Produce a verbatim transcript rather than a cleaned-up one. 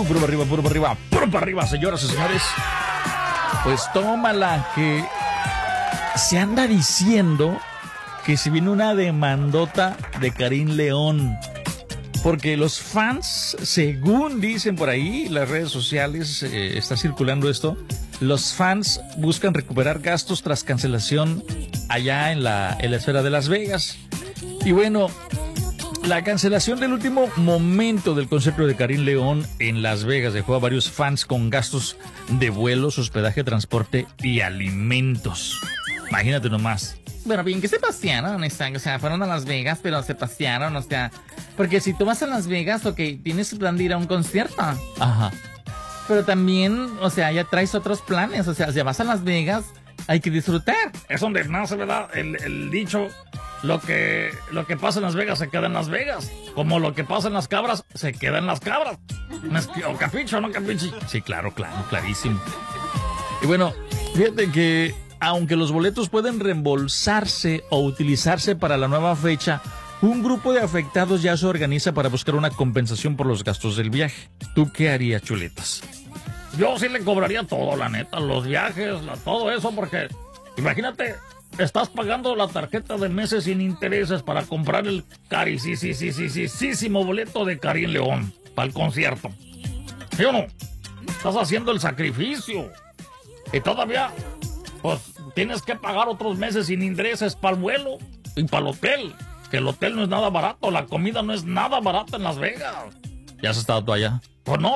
Uh, puro para arriba, puro para arriba, puro para arriba, señoras y señores. Pues tómala, que se anda diciendo que se viene una demandota de Karim León. Porque los fans, según dicen por ahí, las redes sociales, eh, está circulando esto, los fans buscan recuperar gastos tras cancelación allá en la, en la esfera de Las Vegas. Y bueno, la cancelación del último momento del concierto de Karim León en Las Vegas dejó a varios fans con gastos de vuelos, hospedaje, transporte y alimentos. Imagínate nomás. Bueno, bien que se pasearon, o sea, fueron a Las Vegas, pero se pasearon, o sea, porque si tú vas a Las Vegas, ok, tienes plan de ir a un concierto. Ajá. Pero también, o sea, ya traes otros planes, o sea, si vas a Las Vegas, hay que disfrutar. Es donde nace, ¿verdad? El, el dicho, lo que, lo que pasa en Las Vegas se queda en Las Vegas. Como lo que pasa en las cabras, se queda en las cabras. ¿O capicho o no capichi? Sí, claro, claro, clarísimo. Y bueno, fíjate que aunque los boletos pueden reembolsarse o utilizarse para la nueva fecha, un grupo de afectados ya se organiza para buscar una compensación por los gastos del viaje. ¿Tú qué harías, chuletas? Yo sí le cobraría todo, la neta, los viajes, la, todo eso, porque imagínate, estás pagando la tarjeta de meses sin intereses para comprar el cari, sí, sí, sí, sí, sí, sí, sí, boleto de Karim León para el concierto. ¿Sí o no? Estás haciendo el sacrificio. Y todavía, pues, tienes que pagar otros meses sin intereses para el vuelo y para el hotel. Que el hotel no es nada barato, la comida no es nada barata en Las Vegas. ¿Ya has estado tú allá? Pues no.